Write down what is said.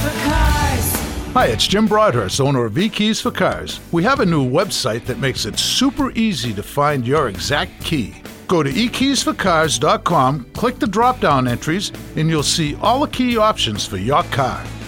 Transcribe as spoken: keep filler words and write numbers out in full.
for Cars. Hi, it's Jim Broadhurst, owner of eKeys for Cars. We have a new website that makes it super easy to find your exact key. Go to e keys for cars dot com, click the drop-down entries, and you'll see all the key options for your car.